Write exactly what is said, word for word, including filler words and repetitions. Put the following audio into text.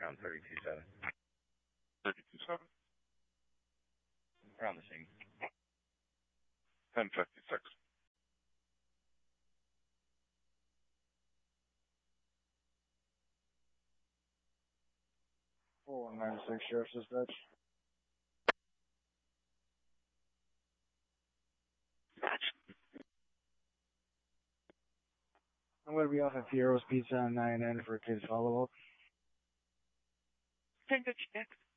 around thirty-two seven. thirty-two seven. Around the same. ten fifty-six. four one nine six, Sheriff's Dispatch. I'm going to be off at Fiero's Pizza on nine N for a case follow-up. ten fifty-six.